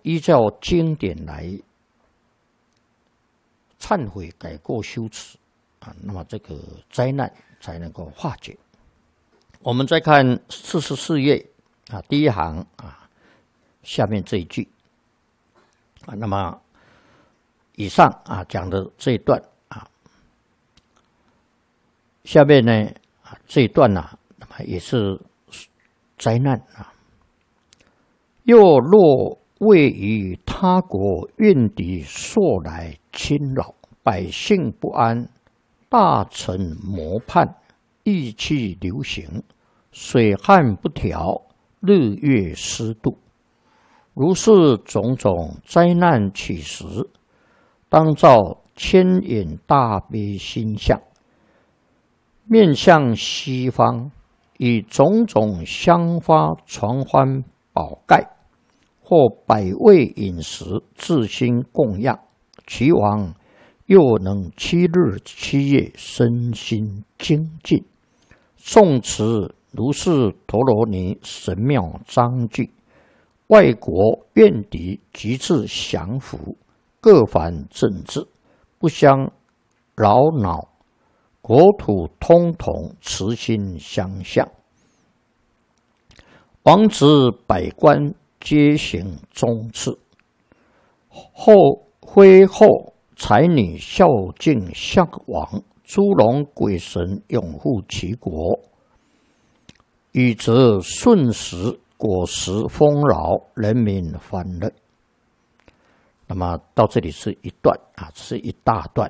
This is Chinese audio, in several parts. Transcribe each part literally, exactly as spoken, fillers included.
依照经典来忏悔、改过、修持啊，那么这个灾难才能够化解。我们再看四十四页啊，第一行啊，下面这一句啊，那么以上啊讲的这一段啊，下面呢啊这一段呢、啊，那么也是灾难啊。又若位于他国，怨敌朔来侵扰，百姓不安，大臣谋叛，意气流行，水旱不调，日月失度。如是种种灾难起时，当照千眼大悲心相，面向西方，以种种香花传欢宝盖，或百味饮食，自心供养，其王又能七日七夜身心精进，诵持如是陀罗尼神妙章句，外国怨敌即自降服，各凡政治不相扰恼，国土通统慈心相向，王子百官皆行忠次，后徽后才女孝敬相王，诸龙鬼神拥护其国，宇则顺时，果实丰饶，人民欢乐。那么到这里是一段啊，这是一大段。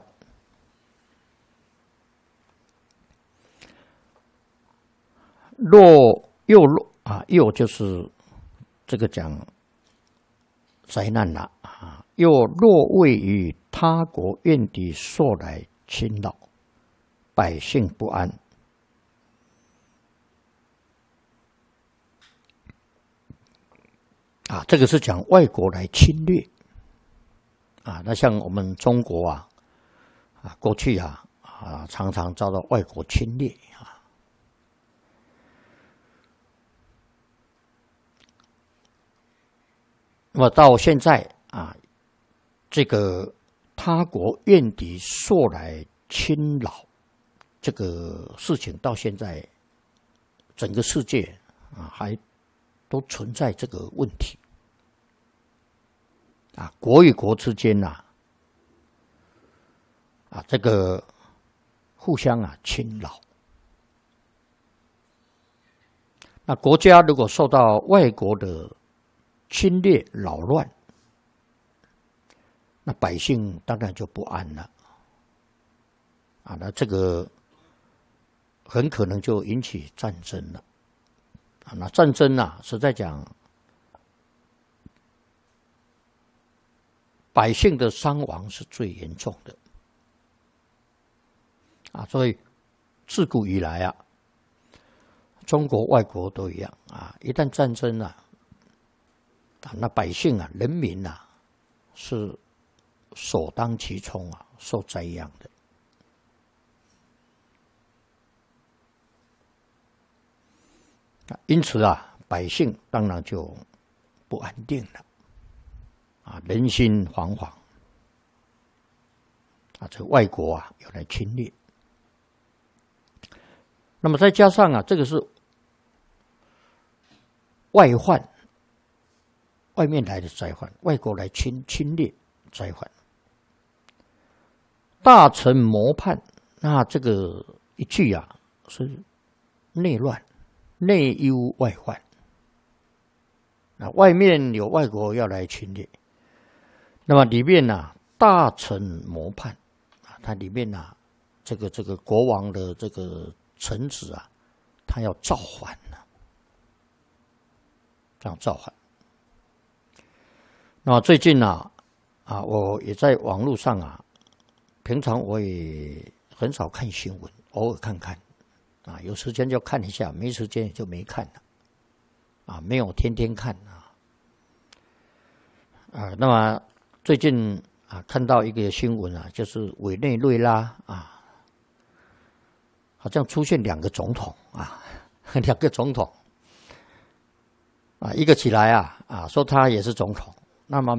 若又若啊，又就是这个讲灾难了啊！又若位于他国，怨敌朔来侵扰，百姓不安。啊，这个是讲外国来侵略啊。那像我们中国啊，啊过去啊啊常常遭到外国侵略啊。那么到现在啊，这个他国怨敌朔来侵扰这个事情，到现在整个世界啊还都存在这个问题啊，国与国之间呐、啊，啊这个互相啊侵扰。那国家如果受到外国的侵略扰乱，那百姓当然就不安了啊！那这个很可能就引起战争了啊！那战争啊，实在讲，百姓的伤亡是最严重的啊！所以自古以来啊，中国、外国都一样啊，一旦战争啊，啊，那百姓啊、人民啊，是首当其冲啊，受灾殃的。因此啊，百姓当然就不安定了，啊，人心惶惶，啊，这外国啊要来侵略。那么再加上啊，这个是外患。外面来的灾患，外国来侵侵略灾患，大臣谋叛，那这个一句啊是内乱、内忧外患。那外面有外国要来侵略，那么里面呢、啊，大臣谋叛啊，它里面呢、啊，这个这个国王的这个臣子啊，他要造反呢、啊，这样造反。那最近啊，啊，我也在网络上啊，平常我也很少看新闻，偶尔看看，啊，有时间就看一下，没时间也就没看了，啊，没有天天看啊，啊，那么最近啊，看到一个新闻啊，就是委内瑞拉啊，好像出现两个总统啊，两个总统，啊，一个起来啊啊，说他也是总统。 那么